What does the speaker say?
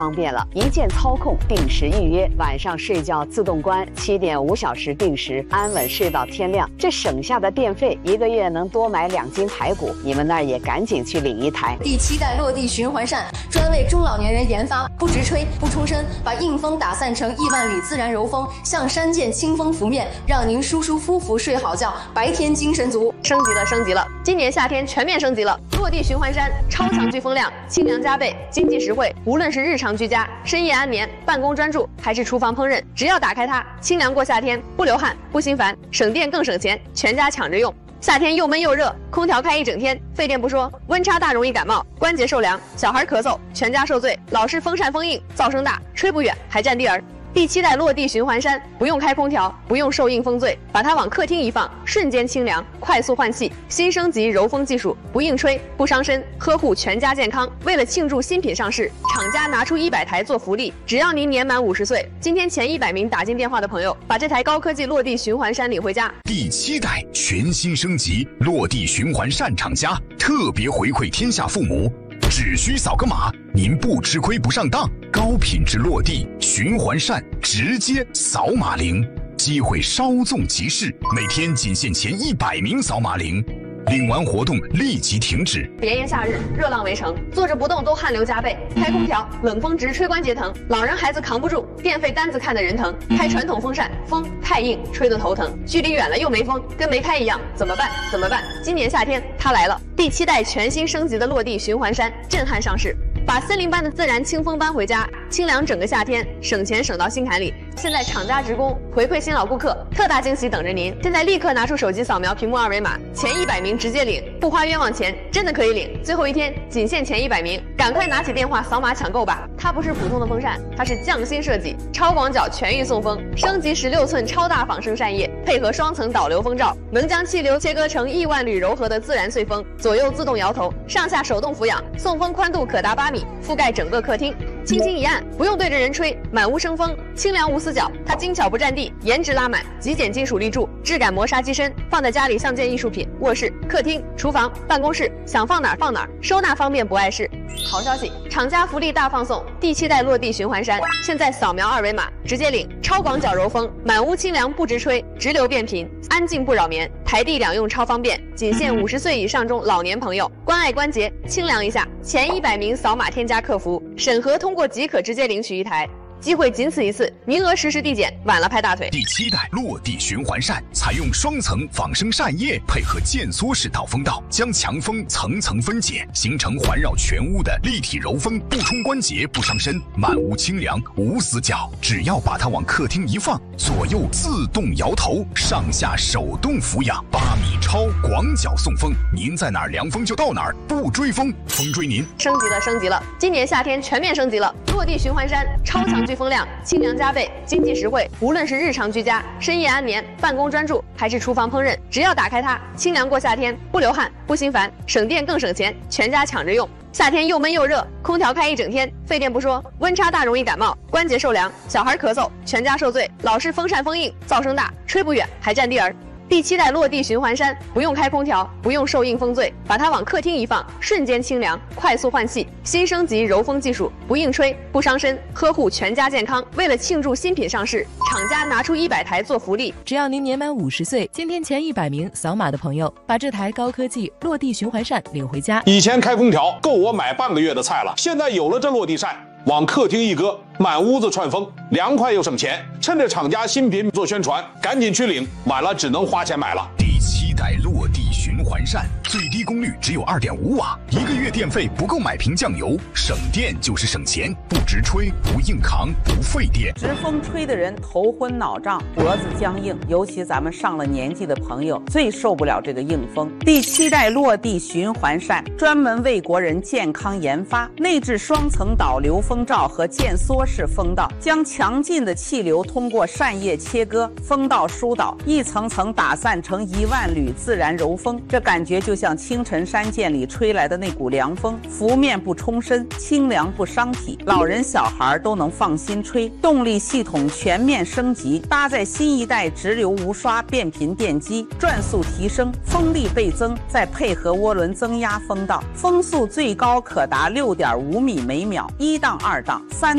方便了，一键操控，定时预约，晚上睡觉自动关，7.5小时定时，安稳睡到天亮。这省下的电费，1个月能多买2斤排骨。你们那儿也赶紧去领一台。 第7代落地循环扇，专为中老年人研发，不直吹，不冲身，把硬风打散成亿万缕自然柔风，像山涧清风拂面，让您舒舒服服睡好觉，白天精神足。 升级了，升级了！今年夏天全面升级了，落地循环扇，超强聚风量，清凉加倍，经济实惠。无论是日常居家、深夜安眠、办公专注，还是厨房烹饪，只要打开它，清凉过夏天，不流汗，不心烦，省电更省钱，全家抢着用。夏天又闷又热，空调开一整天，费电不说，温差大容易感冒，关节受凉，小孩咳嗽，全家受罪。老是风扇风硬，噪声大，吹不远，还占地儿。第7代落地循环扇，不用开空调，不用受硬风醉，把它往客厅一放，瞬间清凉，快速换气。新升级柔风技术，不硬吹，不伤身，呵护全家健康。为了庆祝新品上市，厂家拿出100台做福利，只要您年满50岁，今天前100名打进电话的朋友，把这台高科技落地循环扇领回家。 第7代全新升级落地循环扇厂家特别回馈天下父母。只需扫个码，您不吃亏不上当。高品质落地循环扇，直接扫码领，机会稍纵即逝，每天仅限前100名扫码领。领完活动立即停止。 炎炎夏日，热浪围城，坐着不动都汗流浃背，开空调冷风直吹关节疼，老人孩子扛不住，电费单子看得人疼。开传统风扇，风太硬，吹得头疼，距离远了又没风，跟没开一样，怎么办？怎么办？今年夏天它来了，第7代全新升级的落地循环扇震撼上市，把森林般的自然清风搬回家，清凉整个夏天，省钱省到心坎里。现在厂家职工回馈新老顾客，特大惊喜等着您！现在立刻拿出手机扫描屏幕2维码，前100名直接领，不花冤枉钱，真的可以领！最后一天仅限前100名，赶快拿起电话扫码抢购吧！它不是普通的风扇，它是匠心设计，超广角全域送风，升级16寸超大仿生扇叶，配合双层导流风罩，能将气流切割成亿万缕柔和的自然碎风，左右自动摇头，上下手动俯仰，送风宽度可达8米，覆盖整个客厅。轻轻一按，不用对着人吹，满屋生风，清凉无死角。它精巧不占地，颜值拉满，极简金属立柱，质感磨砂机身，放在家里像件艺术品。卧室、客厅、厨房、办公室，想放哪儿放哪儿，收纳方便不碍事。好消息，厂家福利大放送，第7代落地循环扇，现在扫描2维码直接领，超广角柔风，满屋清凉不直吹，直流变频，安静不扰眠，台地两用超方便，仅限50岁以上中老年朋友，关爱关节，清凉一下。前100名扫码添加客服，审核通过即可直接领取一台。机会仅此一次，名额实时递减，晚了拍大腿。 第7代落地循环扇采用双层仿生扇叶，配合渐缩式导风道，将强风层层分解，形成环绕全屋的立体柔风，不冲关节，不伤身，满屋清凉无死角。只要把它往客厅一放，左右自动摇头，上下手动俯仰，8米超广角送风，您在哪儿凉风就到哪儿，不追风，风追您。 升级了，升级了！今年夏天全面升级了，落地循环扇，超强聚风量，清凉加倍，经济实惠。无论是日常居家、深夜安眠、办公专注，还是厨房烹饪，只要打开它，清凉过夏天，不流汗，不心烦，省电更省钱，全家抢着用。夏天又闷又热，空调开一整天，费电不说，温差大容易感冒，关节受凉，小孩咳嗽，全家受罪。老是风扇风硬，噪声大，吹不远，还占地儿。第7代落地循环扇，不用开空调，不用受硬风醉，把它往客厅一放，瞬间清凉，快速换气。新升级柔风技术，不硬吹，不伤身，呵护全家健康。为了庆祝新品上市，厂家拿出100台做福利， 只要您年满50岁，今天前100名扫码的朋友，把这台高科技落地循环扇领回家。 以前开空调够我买半个月的菜了，现在有了这落地扇，往客厅一搁，满屋子串风，凉快又省钱。趁着厂家新品做宣传，赶紧去领，晚了只能花钱买了。 第7代落地循环扇，最低功率只有2.5瓦，1个月电费不够买瓶酱油，省电就是省钱，不直吹，不硬扛，不费电。 直风吹的人头昏脑胀，脖子僵硬，尤其咱们上了年纪的朋友最受不了这个硬风。第7代落地循环扇专门为国人健康研发，内置双层导流风罩和渐缩式风道，将强劲的气流通过扇叶切割，风道疏导，一层层打散成1万缕自然柔风。这感觉就像清晨山涧里吹来的那股凉风，拂面不冲身，清凉不伤体，老人小孩都能放心吹。动力系统全面升级，搭载新一代直流无刷变频电机，转速提升，风力倍增，再配合涡轮增压风道，风速最高可达6.5米每秒，1档、2档、3